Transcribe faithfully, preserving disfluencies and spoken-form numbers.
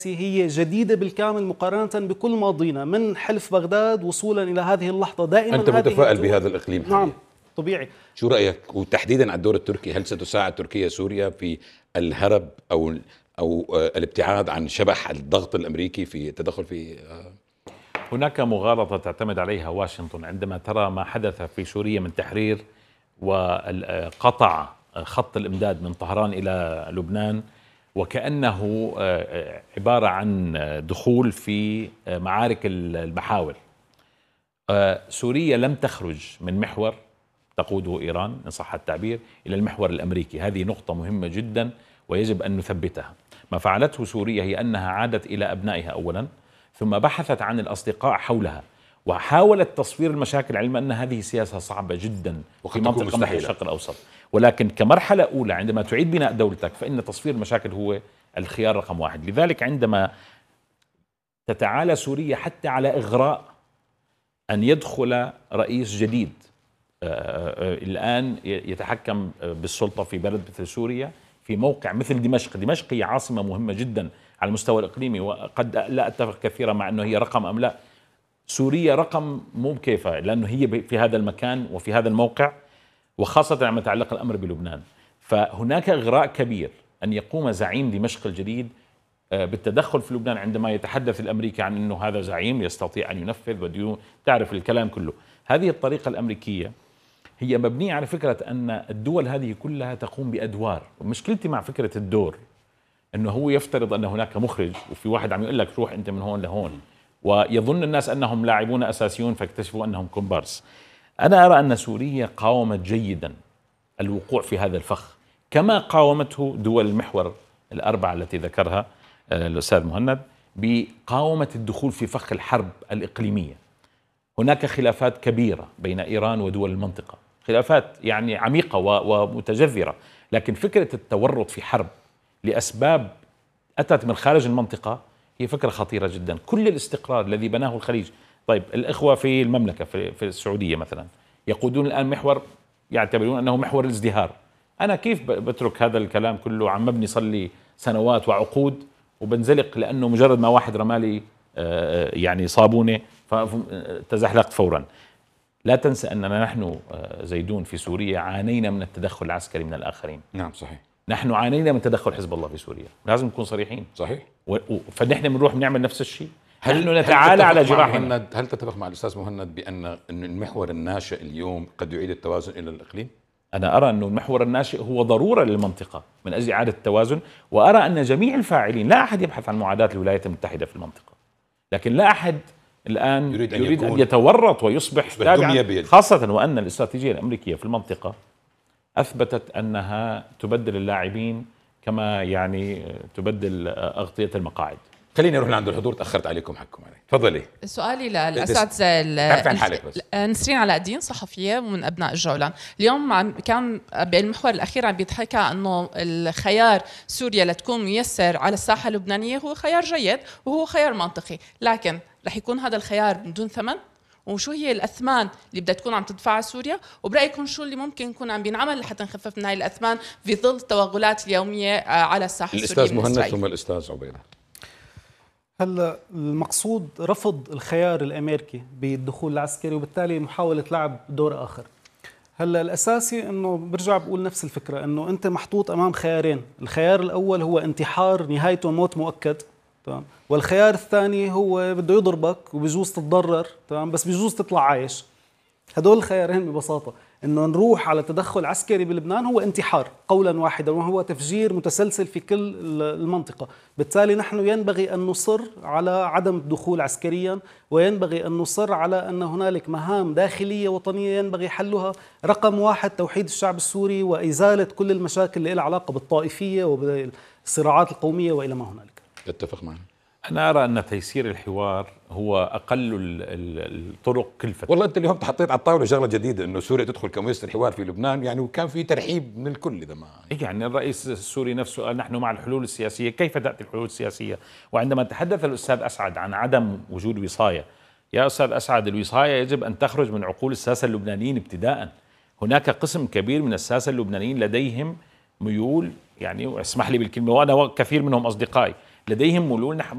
هي جديدة بالكامل مقارنة بكل ماضينا من حلف بغداد وصولا إلى هذه اللحظة. دائما أنت متفائل بهذا الإقليم؟ نعم طبيعي. شو رأيك وتحديدا على الدور التركي؟ هل ستساعد تركيا سوريا في الهرب أو أو الابتعاد عن شبح الضغط الأمريكي في التدخل في؟ هناك مغالطة تعتمد عليها واشنطن عندما ترى ما حدث في سوريا من تحرير وقطع خط الإمداد من طهران إلى لبنان، وكأنه عبارة عن دخول في معارك المحاور. سوريا لم تخرج من محور تقوده إيران إن صح التعبير إلى المحور الأمريكي. هذه نقطة مهمة جدا ويجب أن نثبتها. ما فعلته سوريا هي أنها عادت إلى أبنائها أولا، ثم بحثت عن الأصدقاء حولها وحاولت تصوير المشاكل، علما أن هذه سياسة صعبة جدا في منطقة مثل الشرق الأوسط. ولكن كمرحلة أولى عندما تعيد بناء دولتك فإن تصوير المشاكل هو الخيار رقم واحد. لذلك عندما تتعالى سوريا حتى على إغراء أن يدخل رئيس جديد الآن يتحكم بالسلطة في بلد مثل سوريا في موقع مثل دمشق. دمشق هي عاصمة مهمة جدا على المستوى الإقليمي، وقد لا أتفق كثيرا مع أنه هي رقم أم لا. سوريا رقم مو بكيفها، لأنه هي في هذا المكان وفي هذا الموقع، وخاصة عندما يتعلق الأمر بلبنان. فهناك إغراء كبير أن يقوم زعيم دمشق الجديد بالتدخل في لبنان عندما يتحدث الأمريكي عن أنه هذا زعيم يستطيع أن ينفذ وديون، تعرف الكلام كله. هذه الطريقة الأمريكية هي مبنية على فكرة أن الدول هذه كلها تقوم بأدوار. ومشكلتي مع فكرة الدور أنه هو يفترض أن هناك مخرج وفي واحد عم يقول لك روح أنت من هون لهون، ويظن الناس أنهم لاعبون أساسيون فاكتشفوا أنهم كومبارس. أنا أرى أن سوريا قاومت جيدا الوقوع في هذا الفخ كما قاومته دول المحور الأربعة التي ذكرها الأستاذ مهند، بقاومة الدخول في فخ الحرب الإقليمية. هناك خلافات كبيرة بين إيران ودول المنطقة، خلافات يعني عميقة ومتجذرة، لكن فكرة التورط في حرب لأسباب أتت من خارج المنطقة هي فكرة خطيرة جدا. كل الاستقرار الذي بناه الخليج، طيب الإخوة في المملكة في, في السعودية مثلا يقودون الآن محور يعتبرون أنه محور الازدهار. أنا كيف بترك هذا الكلام كله عم مبني صار لي سنوات وعقود وبنزلق لأنه مجرد ما واحد رمالي يعني صابونة فتزحلقت فورا؟ لا تنسى أننا نحن زيدون في سوريا عانينا من التدخل العسكري من الآخرين. نعم صحيح. نحن عانينا من تدخل حزب الله في سوريا، لازم نكون صريحين. صحيح. فنحن بنروح بنعمل نفس الشيء. نحن نتعالى على جراحنا. هل تتفق مع الأستاذ مهند بأن أن المحور الناشئ اليوم قد يعيد التوازن إلى الإقليم؟ أنا أرى أن المحور الناشئ هو ضرورة للمنطقة من أجل إعادة التوازن، وأرى أن جميع الفاعلين، لا أحد يبحث عن معاداة الولايات المتحدة في المنطقة، لكن لا أحد الآن يريد أن, يريد أن يتورط ويصبح تابعا، خاصة وأن الاستراتيجية الأمريكية في المنطقة أثبتت أنها تبدل اللاعبين كما يعني تبدل أغطية المقاعد. خليني اروح لعند الحضور، تاخرت عليكم، حقكم علي. تفضلي. سؤالي للاساتذه نسرين علاء الدين، صحفيه ومن ابناء الجولان. اليوم عم كان بالمحور الاخير عم بيتحكى انه الخيار سوريا لتكون ميسر على الساحه اللبنانيه هو خيار جيد وهو خيار منطقي، لكن رح يكون هذا الخيار بدون ثمن؟ وشو هي الأثمان اللي بدها تكون عم تدفعها سوريا؟ وبرأيكم شو اللي ممكن يكون عم بينعمل لحتى نخفف من هاي الأثمان في ظل التوغلات اليومية على الساحة السورية؟ الأستاذ مهند ثم الأستاذ عبيدة. هلا المقصود رفض الخيار الأمريكي بالدخول العسكري وبالتالي محاولة لعب دور آخر. هلا الأساسي إنه برجع بقول نفس الفكرة، إنه أنت محطوط أمام خيارين، الخيار الأول هو انتحار نهايته موت مؤكد، تمام، والخيار الثاني هو بده يضربك وبيجوز تتضرر، تمام، بس بيجوز تطلع عايش. هدول الخيارين ببساطة، إنه نروح على تدخل عسكري بلبنان هو انتحار قولا واحدا، وهو تفجير متسلسل في كل المنطقة. بالتالي نحن ينبغي أن نصر على عدم الدخول عسكريا، وينبغي أن نصر على أن هنالك مهام داخلية وطنية ينبغي حلها. رقم واحد توحيد الشعب السوري وإزالة كل المشاكل اللي لها علاقة بالطائفية وبالصراعات القومية وإلى ما هنالك. تتفق معنا؟ أنا أرى أن تيسير الحوار هو أقل الطرق كلفة. والله أنت اليوم حطيت على الطاولة شغلة جديدة، إنه سوريا تدخل كميسر الحوار في لبنان، يعني وكان في ترحيب من الكل. إذا ما يعني الرئيس السوري نفسه قال نحن مع الحلول السياسية. كيف تأتي الحلول السياسية؟ وعندما تحدث الأستاذ أسعد عن عدم وجود وصاية، يا أستاذ أسعد الوصاية يجب أن تخرج من عقول الساسة اللبنانيين ابتداء. هناك قسم كبير من الساسة اللبنانيين لديهم ميول، يعني اسمح لي بالكلمة وأنا كثير منهم أصدقائي، لديهم ميول نحو